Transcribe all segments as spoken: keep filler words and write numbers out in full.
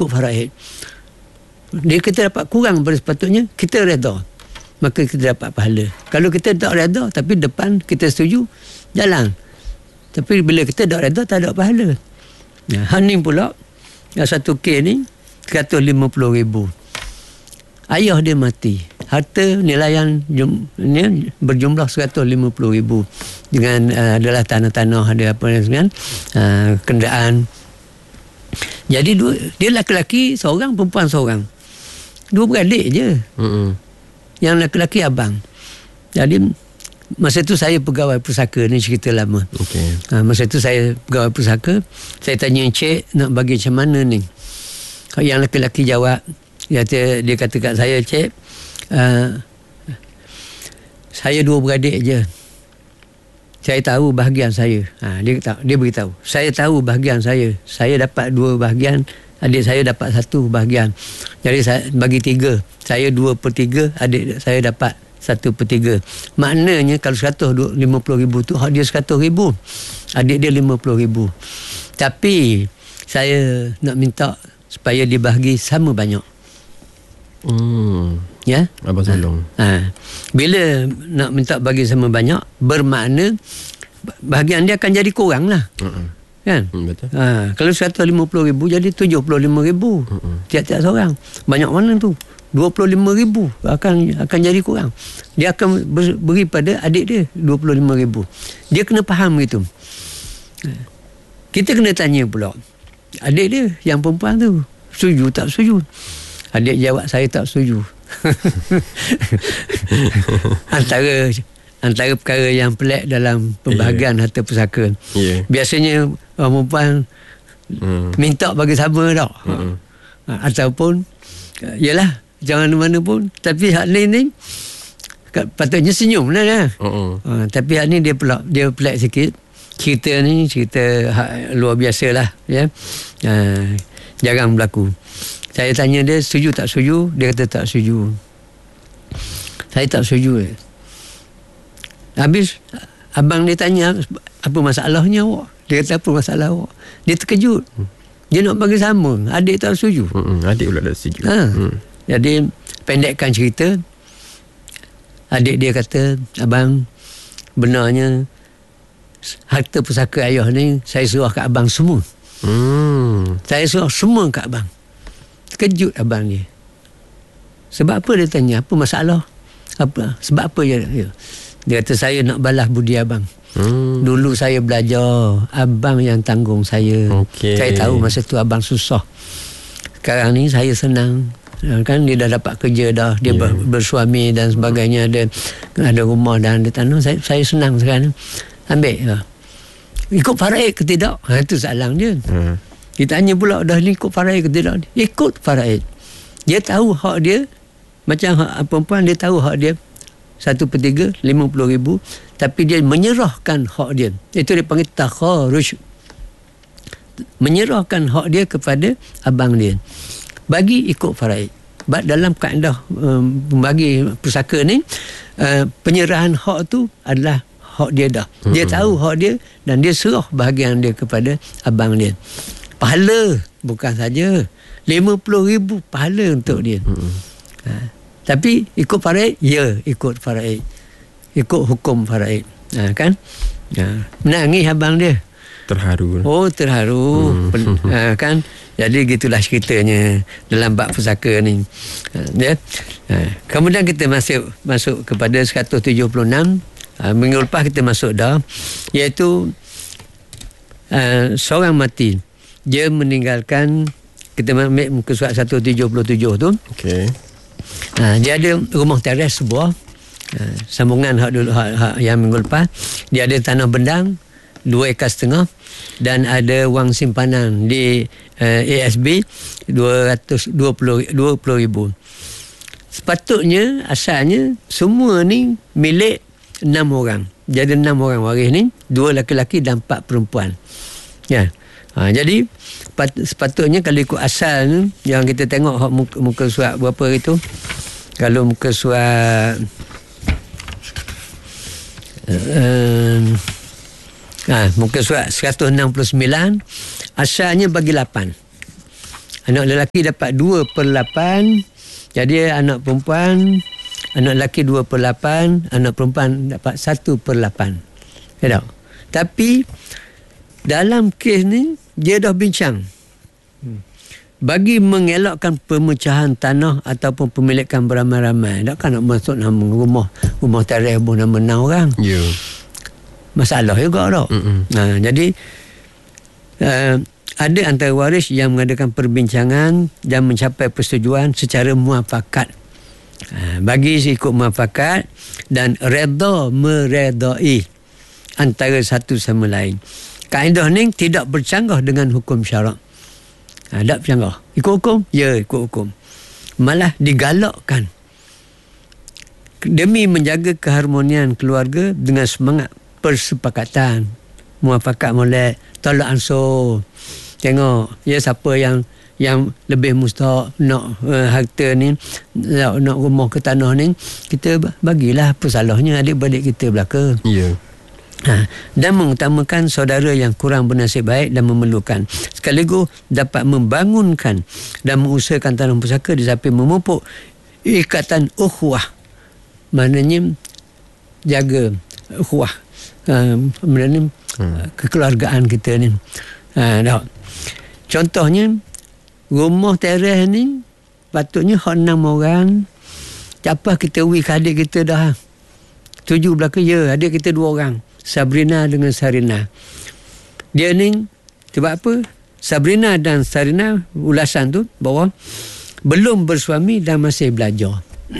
ikut faraid. Dia kita dapat kurang daripada sepatutnya, kita redha, maka kita dapat pahala. Kalau kita tak redha tapi depan kita setuju, jalan. Tapi bila kita tak redha, tak ada pahala. Nah, hal ni pula, yang satu kes ni seratus lima puluh ribu. Ayah dia mati, harta nilaian jum, ni, berjumlah seratus lima puluh ribu dengan uh, adalah tanah-tanah, ada apa kan, uh, kenderaan. Jadi dua, dia lelaki seorang, perempuan seorang, dua beradik je. Mm-hmm. Yang lelaki abang. Jadi masa tu saya pegawai pusaka, ni cerita lama. Okay. Uh, masa tu saya pegawai pusaka, saya tanya cik nak bagi macam mana ni. Yang lelaki jawab, dia, dia kata kat saya, cik, uh, saya dua beradik je, saya tahu bahagian saya. Ha, dia tahu, dia beritahu, saya tahu bahagian saya, saya dapat dua bahagian, adik saya dapat satu bahagian. Jadi saya bagi tiga, saya dua per tiga, adik saya dapat satu per tiga. Maknanya kalau seratus lima puluh ribu tu, hak dia seratus ribu, adik dia lima puluh ribu. Tapi saya nak minta supaya dibahagi sama banyak. Hmm. Ya, Abang Sulong. Ha, ha. Bila nak minta bagi sama banyak, bermakna bahagian dia akan jadi kurang lah. Uh-uh. Kan? Hmm, betul. Ha, kalau seratus lima puluh ribu jadi tujuh puluh lima ribu. Uh-uh. Tiap-tiap seorang. Banyak mana tu? dua puluh lima ribu akan akan jadi kurang. Dia akan beri pada adik dia dua puluh lima ribu. Dia kena faham gitu. Kita kena tanya pula, adik dia yang perempuan tu setuju tak setuju? Adik jawab, saya tak setuju. antara antara perkara yang pelik dalam pembahagian yeah. harta pusaka. Yeah. Biasanya orang perempuan mm. minta bagi sama tak. Mm-hmm. Ataupun yalah, jangan mana pun, tapi hak ni ni patutnya senyum lah. lah. Uh-uh. Uh, tapi hak ni dia pelak, dia pelik sikit. Cerita ni cerita hak luar biasa lah. Ya? Uh, jarang berlaku. Saya tanya dia setuju tak setuju, dia kata tak setuju. Saya tak setuju. Habis abang dia tanya, apa masalahnya awak? Dia kata, apa masalah awak? Dia terkejut. Dia nak bagi sama, adik tak setuju. Hmm, adik pula tak setuju. Ha. Hmm. Jadi pendekkan cerita, adik dia kata, abang, benarnya harta pusaka ayah ni saya suruh kat abang semua. Hmm. Saya suruh semua kat abang. Terkejut abang dia. Sebab apa dia tanya? Apa masalah? Apa? Sebab apa dia? Dia kata, saya nak balas budi abang. Hmm. Dulu saya belajar, abang yang tanggung saya. Okay. Saya tahu masa tu abang susah. Sekarang ni saya senang. Kan dia dah dapat kerja dah, dia yeah. bersuami dan sebagainya, ada ada rumah dan ada tanah. Saya, saya senang sekarang. Ambil. Ikut faraid ke tidak? Ha, itu soalan dia. Hmm. Kita tanya pula, dah ni ikut faraid ke tidak? Ikut faraid. Dia tahu hak dia, macam hak perempuan, dia tahu hak dia satu per tiga, lima puluh ribu, tapi dia menyerahkan hak dia. Itu dia panggil takharuj. Menyerahkan hak dia kepada abang dia. Bagi ikut faraid. Dalam kaedah um, membagi pusaka ni, uh, penyerahan hak tu adalah hak dia dah. Dia hmm. tahu hak dia dan dia serah bahagian dia kepada abang dia. Pahala bukan saja lima puluh ribu pahala untuk dia. Hmm. Ha. Tapi ikut faraid, ya ikut faraid. Ikut hukum faraid. Ha, kan? Ha. Menangis abang dia. Terharu. Oh, terharu. Hmm. Ha, kan? Jadi gitulah ceritanya dalam bab pusaka ni. Ha, ya. Ha. Kemudian kita masuk masuk kepada seratus tujuh puluh enam. Ha, minggu lepas kita masuk dah, iaitu uh, seorang mati. Dia meninggalkan, kita ambil muka surat seratus tujuh puluh tujuh tu. Okey. Ha, dia ada rumah teres sebuah. Ha, sambungan hak dulu hak, hak yang minggu lepas. Dia ada tanah bendang dua ekar setengah dan ada wang simpanan di uh, A S B dua ratus dua puluh ribu. Sepatutnya asalnya semua ni milik enam orang. Jadi enam orang waris ni, dua lelaki dan empat perempuan. Ya. Ha, jadi sepatutnya kalau ikut asal ni, yang kita tengok muka, muka surat berapa itu, kalau muka surat uh, ha, muka surat seratus enam puluh sembilan, asalnya bagi lapan. Anak lelaki dapat dua per lapan. Jadi anak perempuan, anak lelaki dua per lapan, anak perempuan dapat satu per lapan. Ya tak? Tapi dalam kes ni dia dah bincang. Bagi mengelakkan pemecahan tanah ataupun pemilikan beramai-ramai, takkan nak masuk nama rumah rumah tarikh pun nama enam orang. Ya. Yeah. Masalah juga tak? Nah, jadi uh, ada antara waris yang mengadakan perbincangan dan mencapai persetujuan secara muafakat. Uh, bagi ikut muafakat dan redha meredai antara satu sama lain. Kaedah ni tidak bercanggah dengan hukum syarak. Ha, tak bercanggah. Ikut hukum? Ya, ikut hukum. Malah digalakkan. Demi menjaga keharmonian keluarga dengan semangat persepakatan. Muafakat molek, tolak ansur. Tengok, ya siapa yang yang lebih mustahak nak uh, harta ni, nak, nak rumah ke tanah ni, kita bagilah, apa salahnya adik-beradik kita belaka. Ya. Yeah. Ha, dan mengutamakan saudara yang kurang bernasib baik dan memerlukan, sekaligus dapat membangunkan dan mengusahakan tanah pusaka di samping memupuk ikatan ukhuwah, maknanya jaga ukhuwah, uh, maknanya hmm. kekeluargaan kita ni. Ha, tak? Contohnya rumah teres ni patutnya hak enam orang, tak apa kita wik adik kita dah tujuh belaka, ya adik kita dua orang, Sabrina dengan Sarina. Dia ni sebab apa? Sabrina dan Sarina ulasan tu bahawa belum bersuami dan masih belajar.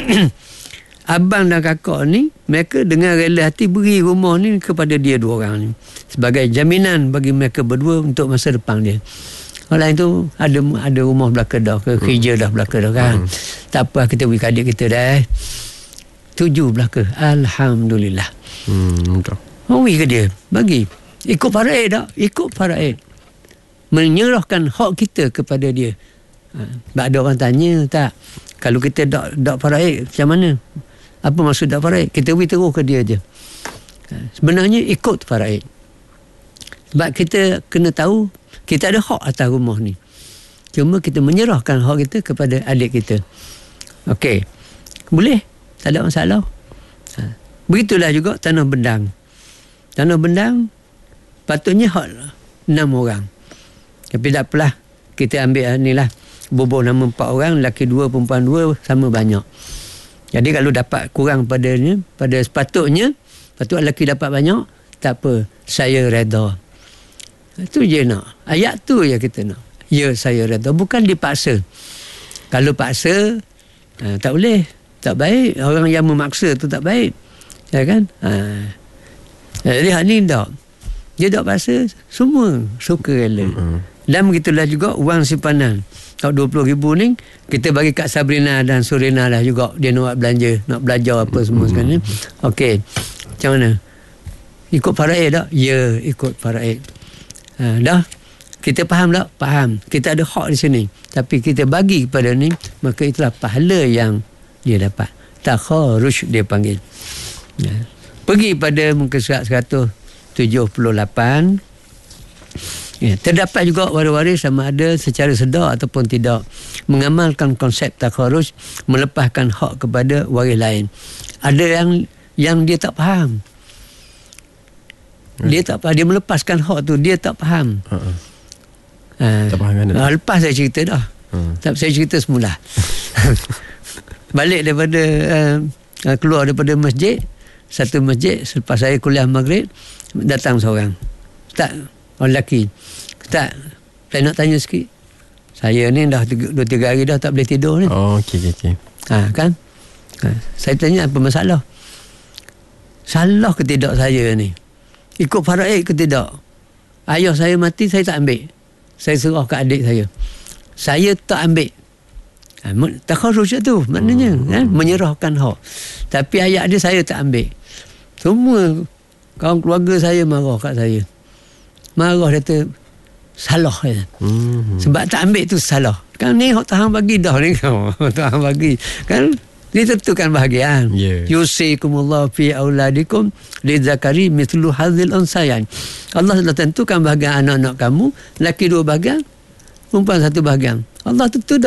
Abang dan kakak ni mereka dengan rela hati beri rumah ni kepada dia dua orang ni sebagai jaminan bagi mereka berdua untuk masa depan dia. Orang lain tu ada ada rumah belaka dah, ke kerja dah belaka dah kan. Hmm. Tak apa, kita beri adik kita dah. Tujuh belaka. Alhamdulillah. Hmm, betul. Mawi ke dia? Bagi. Ikut faraid tak? Ikut faraid. Menyerahkan hak kita kepada dia. Ha, ada orang tanya tak? Kalau kita tak tak faraid, macam mana? Apa maksud tak faraid? Kita beri terus ke dia je. Ha, sebenarnya ikut faraid. Sebab kita kena tahu, kita ada hak atas rumah ni. Cuma kita menyerahkan hak kita kepada adik kita. Okey. Boleh? Tak ada masalah. Ha. Begitulah juga tanah bendang. Tanah bendang patutnya hak enam orang. Tapi tak apalah, kita ambil ni lah, bubuh nama empat orang, lelaki dua, perempuan dua, sama banyak. Jadi kalau dapat kurang padanya, pada sepatutnya, patut lelaki dapat banyak, tak apa, saya reda. Itu je nak. Ayat tu je kita nak. Ya, saya reda. Bukan dipaksa. Kalau paksa, ha, tak boleh. Tak baik. Orang yang memaksa tu tak baik. Ya kan? Ha. Jadi hak ni tak. Dia tak paksa, semua suka rela. Mm-hmm. Dan begitulah juga wang simpanan. Kalau dua puluh ribu ni, kita bagi kat Sabrina dan Surina lah juga. Dia nak belanja, nak belajar apa semua mm-hmm. sekarang ni. Okey. Macam mana? Ikut faraid tak? Ya, ikut faraid. Ha, dah? Kita faham tak? Faham. Kita ada hak di sini. Tapi kita bagi kepada ni, maka itulah pahala yang dia dapat. Takharuj dia panggil. Ya. Pergi pada muka surat seratus tujuh puluh lapan. Ya, terdapat juga waris-waris sama ada secara sedar ataupun tidak mengamalkan konsep takharuj, melepaskan hak kepada waris lain. Ada yang yang dia tak faham. Dia tak faham, dia melepaskan hak tu, dia tak faham. Uh-uh. Ha, tak faham kan? Ha, lepas saya cerita dah. Uh. Tak, saya cerita semula. Balik daripada uh, keluar daripada masjid, satu masjid, selepas saya kuliah maghrib, datang seorang. Tak, orang lelaki. Tak, saya nak tanya sikit. Saya ni dah tiga, dua tiga hari dah tak boleh tidur ni. Oh, okey, okey. Okay. Ha, kan? Ha, saya tanya apa masalah? Salah ke tidak saya ni? Ikut faraid ke tidak? Ayah saya mati, saya tak ambil. Saya serah ke adik saya. Saya tak ambil. Ha, takharuj tu maknanya hmm. kan? Menyerahkan hak. Tapi ayah dia saya tak ambil. Semua kawan keluarga saya marah kat saya. Marah dia tu salah dia. Hmm. Sebab tak ambil tu salah. Kan ni hak Tuhan bagi dah ni kau. Tuhan bagi. Kan ditentukan bahagian. Yeah. Yusikumullah fi auladikum lidzakari mithlu hadzil unsayain. Allah telah tentukan bahagian anak-anak kamu, laki dua bahagian, perempuan satu bahagian. Allah tu tu